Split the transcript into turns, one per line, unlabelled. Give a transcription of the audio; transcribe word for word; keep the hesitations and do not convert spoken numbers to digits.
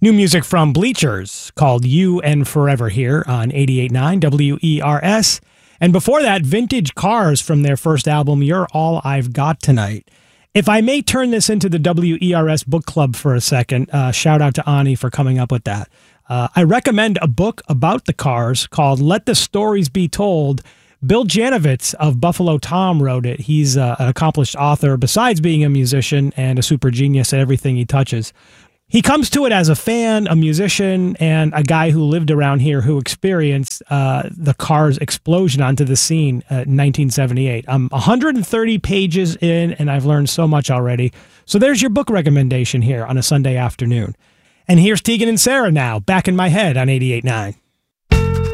New music from Bleachers called You and Forever here on eighty-eight point nine W E R S. And before that, Vintage Cars from their first album, You're All I've Got Tonight. If I may turn this into the W E R S book club for a second, uh, shout out to Ani for coming up with that. Uh, I recommend a book about the Cars called Let the Stories Be Told. Bill Janovitz of Buffalo Tom wrote it. He's uh, an accomplished author, besides being a musician and a super genius at everything he touches. He comes to it as a fan, a musician, and a guy who lived around here who experienced uh, the Cars' explosion onto the scene uh, in nineteen seventy-eight. I'm one hundred thirty pages in, and I've learned so much already. So there's your book recommendation here on a Sunday afternoon. And here's Tegan and Sarah now, back in my head on eighty-eight point nine.